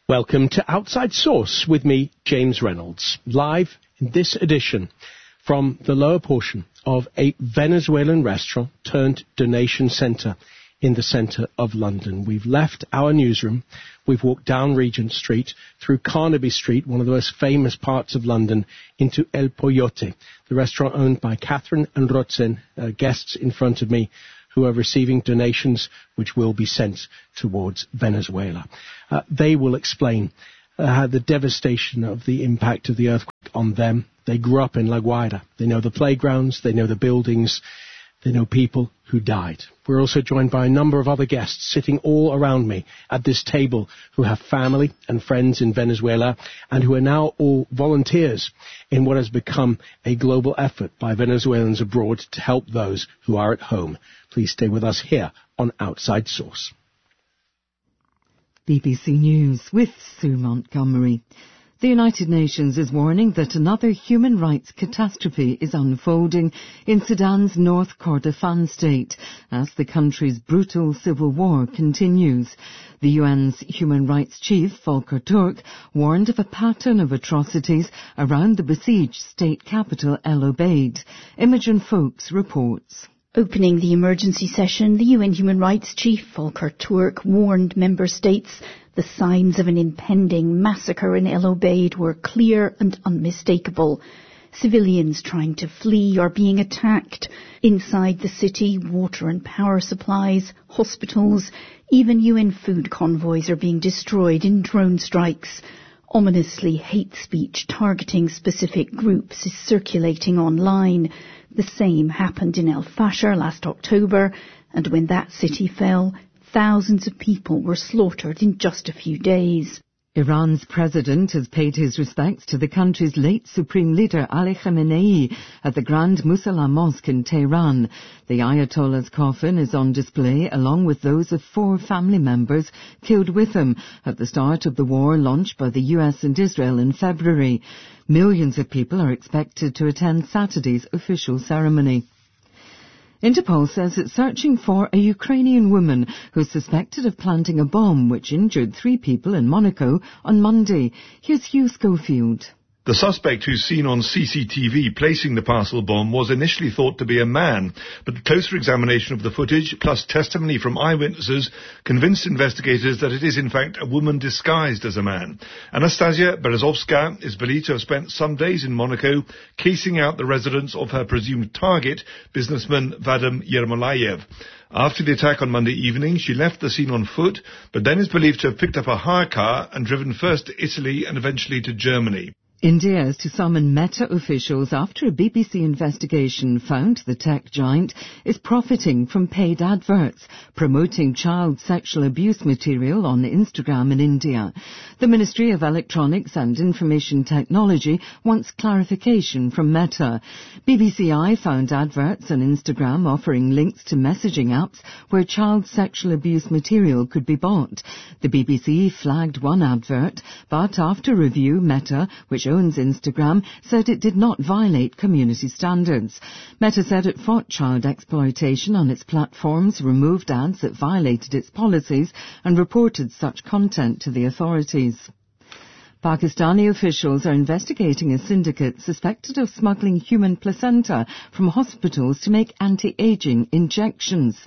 Welcome to Outside Source with me, James Reynolds, live in this edition from the lower portion of a Venezuelan restaurant turned donation centre in the centre of London. We've left our newsroom, we've walked down Regent Street, through Carnaby Street, one of the most famous parts of London, into El Pollote, the restaurant owned by Catherine and Rotzen, guests in front of me, who are receiving donations which will be sent towards Venezuela. They will explain the devastation of the impact of the earthquake on them. They grew up in La Guaira. They know the playgrounds, they know the buildings, they know people who died. We're also joined by a number of other guests sitting all around me at this table who have family and friends in Venezuela and who are now all volunteers in what has become a global effort by Venezuelans abroad to help those who are at home. Please stay with us here on Outside Source. BBC News with Sue Montgomery. The United Nations is warning that another human rights catastrophe is unfolding in Sudan's North Kordofan state as the country's brutal civil war continues. The UN's human rights chief, Volker Turk, warned of a pattern of atrocities around the besieged state capital El Obeid. Imogen Folks reports. Opening the emergency session, the UN Human Rights Chief, Volker Turk, warned member states the signs of an impending massacre in El Obeid were clear and unmistakable. Civilians trying to flee are being attacked. Inside the city, water and power supplies, hospitals, even UN food convoys are being destroyed in drone strikes. Ominously, hate speech targeting specific groups is circulating online. The same happened in El Fasher last October, and when that city fell, thousands of people were slaughtered in just a few days. Iran's president has paid his respects to the country's late supreme leader Ali Khamenei at the Grand Musalla Mosque in Tehran. The Ayatollah's coffin is on display along with those of 4 family members killed with him at the start of the war launched by the US and Israel in February. Millions of people are expected to attend Saturday's official ceremony. Interpol says it's searching for a Ukrainian woman who's suspected of planting a bomb which injured 3 people in Monaco on Monday. Here's Hugh Schofield. The suspect, who's seen on CCTV placing the parcel bomb, was initially thought to be a man, but closer examination of the footage, plus testimony from eyewitnesses, convinced investigators that it is in fact a woman disguised as a man. Anastasia Berezovska is believed to have spent some days in Monaco casing out the residence of her presumed target, businessman Vadim Yermolayev. After the attack on Monday evening, she left the scene on foot, but then is believed to have picked up a hire car and driven first to Italy and eventually to Germany. India is to summon Meta officials after a BBC investigation found the tech giant is profiting from paid adverts promoting child sexual abuse material on Instagram in India. The Ministry of Electronics and Information Technology wants clarification from Meta. BBC found adverts on Instagram offering links to messaging apps where child sexual abuse material could be bought. The BBC flagged one advert, but after review, Meta, which owns Instagram, said it did not violate community standards. Meta said it fought child exploitation on its platforms, removed ads that violated its policies, and reported such content to the authorities. Pakistani officials are investigating a syndicate suspected of smuggling human placenta from hospitals to make anti-aging injections.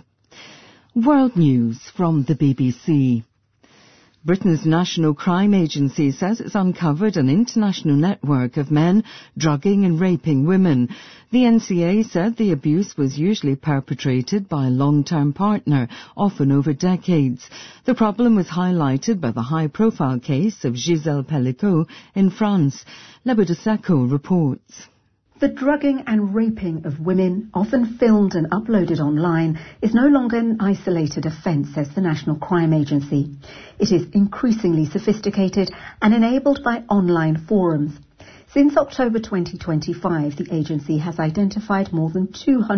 World News from the BBC. Britain's National Crime Agency says it's uncovered an international network of men drugging and raping women. The NCA said the abuse was usually perpetrated by a long-term partner, often over decades. The problem was highlighted by the high-profile case of Gisèle Pellicot in France. Lebedo Seko reports. The drugging and raping of women, often filmed and uploaded online, is no longer an isolated offence, says the National Crime Agency. It is increasingly sophisticated and enabled by online forums. Since October 2025, the agency has identified more than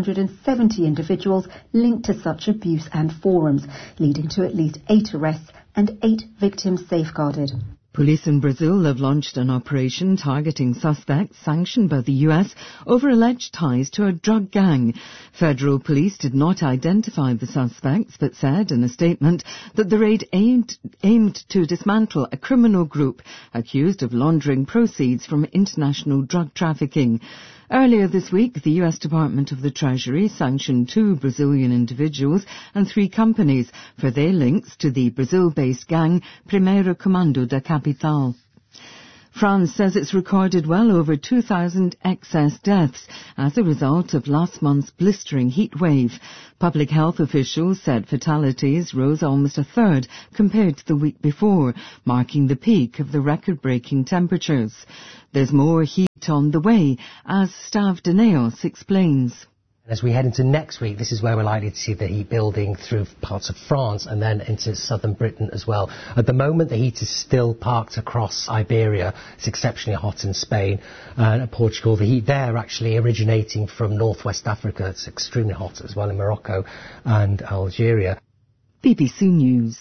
270 individuals linked to such abuse and forums, leading to at least 8 arrests and 8 victims safeguarded. Police in Brazil have launched an operation targeting suspects sanctioned by the US over alleged ties to a drug gang. Federal police did not identify the suspects, but said in a statement that the raid aimed to dismantle a criminal group accused of laundering proceeds from international drug trafficking. Earlier this week, the US Department of the Treasury sanctioned 2 Brazilian individuals and 3 companies for their links to the Brazil-based gang Primeiro Comando da Capital. France says it's recorded well over 2,000 excess deaths as a result of last month's blistering heat wave. Public health officials said fatalities rose almost a third compared to the week before, marking the peak of the record-breaking temperatures. There's more heat on the way, as Stav Deneos explains. As we head into next week, this is where we're likely to see the heat building through parts of France and then into southern Britain as well. At the moment, the heat is still parked across Iberia. It's exceptionally hot in Spain and Portugal. The heat there actually originating from northwest Africa. It's extremely hot as well in Morocco and Algeria. BBC News.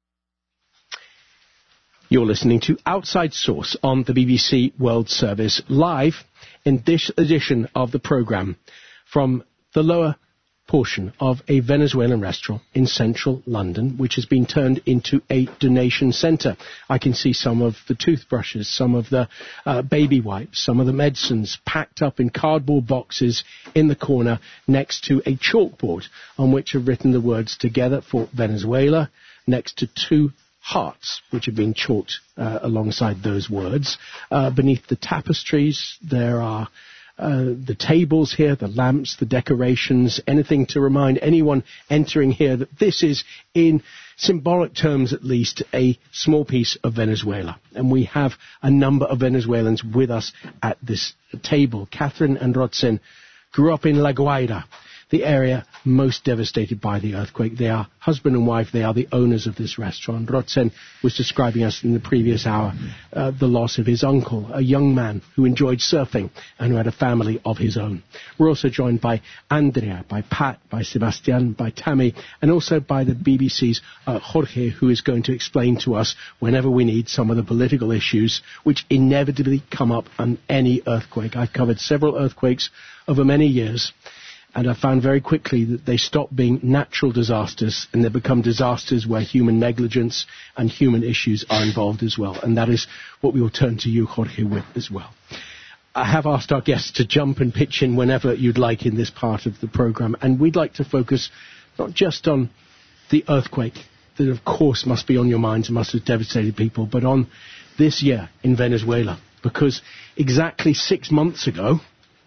You're listening to Outside Source on the BBC World Service, live in this edition of the programme from the lower portion of a Venezuelan restaurant in central London, which has been turned into a donation centre. I can see some of the toothbrushes, some of the baby wipes, some of the medicines packed up in cardboard boxes in the corner next to a chalkboard on which are written the words "Together for Venezuela" next to 2 hearts, which have been chalked alongside those words. Beneath the tapestries, there are the tables here, the lamps, the decorations, anything to remind anyone entering here that this is, in symbolic terms at least, a small piece of Venezuela. And we have a number of Venezuelans with us at this table. Catherine and Rotzen grew up in La Guaira, the area most devastated by the earthquake. They are husband and wife. They are the owners of this restaurant. Rotzen was describing us in the previous hour the loss of his uncle, a young man who enjoyed surfing and who had a family of his own. We're also joined by Andrea, by Pat, by Sebastian, by Tammy, and also by the BBC's Jorge, who is going to explain to us whenever we need some of the political issues which inevitably come up on any earthquake. I've covered several earthquakes over many years, and I found very quickly that they stop being natural disasters and they become disasters where human negligence and human issues are involved as well. And that is what we will turn to you, Jorge, with as well. I have asked our guests to jump and pitch in whenever you'd like in this part of the programme. And we'd like to focus not just on the earthquake that, of course, must be on your minds and must have devastated people, but on this year in Venezuela. Because exactly 6 months ago,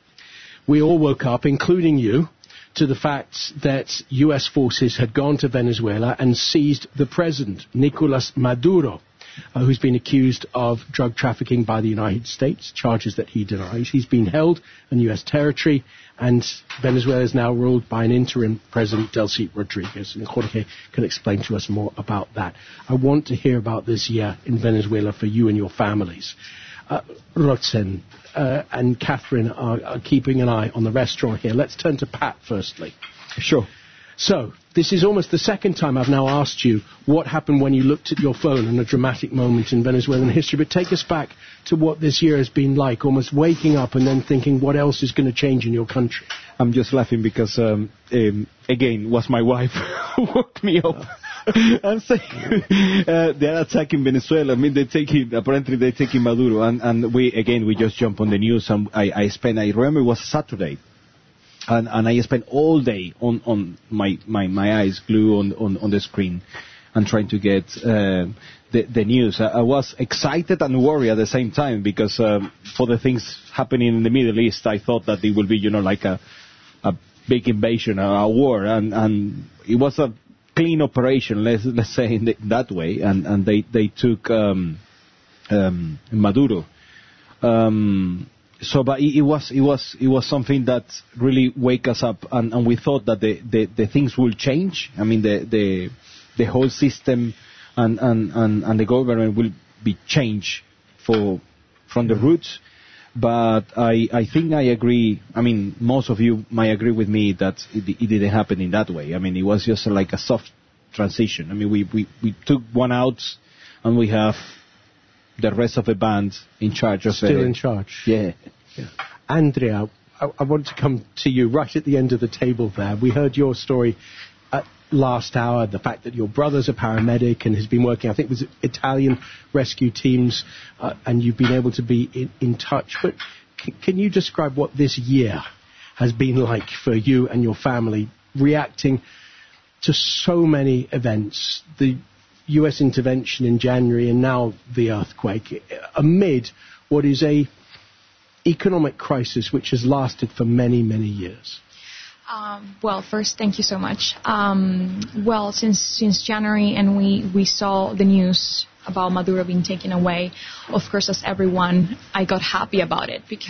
we all woke up, including you, to the fact that US forces had gone to Venezuela and seized the president, Nicolas Maduro, who's been accused of drug trafficking by the United States, charges that he denies. He's been held in US territory, and Venezuela is now ruled by an interim president, Delcy Rodriguez. And Jorge can explain to us more about that. I want to hear about this year in Venezuela for you and your families. Rotzen and Catherine are keeping an eye on the restaurant here. Let's turn to Pat firstly. Sure. So, this is almost the second time I've now asked you what happened when you looked at your phone in a dramatic moment in Venezuelan history. But take us back to what this year has been like, almost waking up and then thinking what else is going to change in your country. I'm just laughing because, again, it was my wife who woke me up. And saying they're attacking Venezuela. I mean, apparently they're taking Maduro. And we just jump on the news. And I remember it was Saturday. And I spent all day on my eyes glued on the screen and trying to get the news. I was excited and worried at the same time because for the things happening in the Middle East, I thought that it would be, like a big invasion, a war. And it was a clean operation, let's say in that way, and they took Maduro. But it was something that really wake us up, and we thought that the things will change. I mean, the whole system and the government will be changed from the roots. But I think I agree. I mean, most of you might agree with me that it didn't happen in that way. I mean, it was just like a soft transition. I mean, we took one out, and we have the rest of the band in charge of Still in charge. Yeah. Andrea, I want to come to you right at the end of the table there. We heard your story last hour, the fact that your brother's a paramedic and has been working, I think, with Italian rescue teams, and you've been able to be in touch. But can you describe what this year has been like for you and your family, reacting to so many events, the US intervention in January and now the earthquake, amid what is a economic crisis which has lasted for many, many years? Well, first, thank you so much. Well, since January, and we saw the news about Maduro being taken away, of course, as everyone, I got happy about it, because